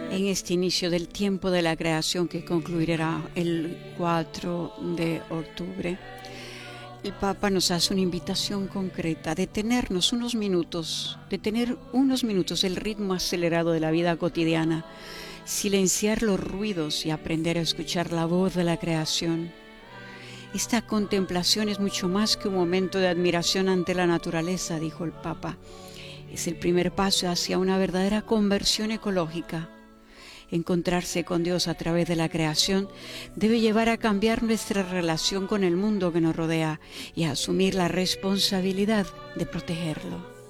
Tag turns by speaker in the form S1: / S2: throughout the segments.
S1: en este inicio del tiempo de la creación que concluirá el 4 de octubre. El Papa nos hace una invitación concreta de detenernos unos minutos, detener unos minutos el ritmo acelerado de la vida cotidiana, silenciar los ruidos y aprender a escuchar la voz de la creación. Esta contemplación es mucho más que un momento de admiración ante la naturaleza, dijo el Papa. Es el primer paso hacia una verdadera conversión ecológica. Encontrarse con Dios a través de la creación debe llevar a cambiar nuestra relación con el mundo que nos rodea y a asumir la responsabilidad de protegerlo.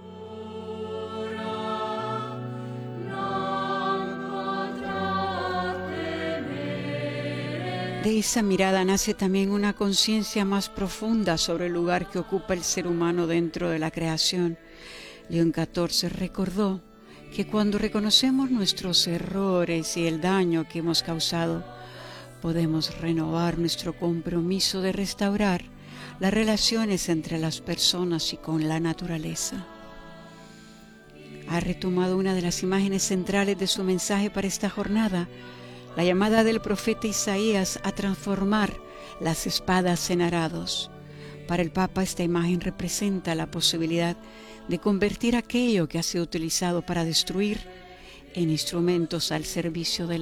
S1: De esa mirada nace también una conciencia más profunda sobre el lugar que ocupa el ser humano dentro de la creación. León XIV recordó que cuando reconocemos nuestros errores y el daño que hemos causado, podemos renovar nuestro compromiso de restaurar las relaciones entre las personas y con la naturaleza. Ha retomado una de las imágenes centrales de su mensaje para esta jornada, la llamada del profeta Isaías a transformar las espadas en arados. Para el Papa, esta imagen representa la posibilidad de convertir aquello que ha sido utilizado para destruir en instrumentos al servicio de